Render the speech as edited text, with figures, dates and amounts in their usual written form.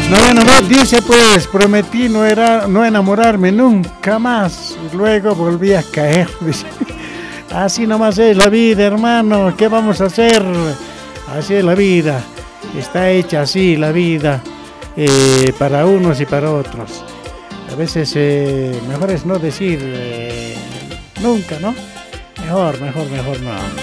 Dice pues, prometí no enamorarme nunca más. Y luego volví a caer. Dice. Así nomás es la vida, hermano. ¿Qué vamos a hacer? Así es la vida. Está hecha así la vida. Para unos y para otros. A veces mejor es no decir nunca, ¿no? Mejor no.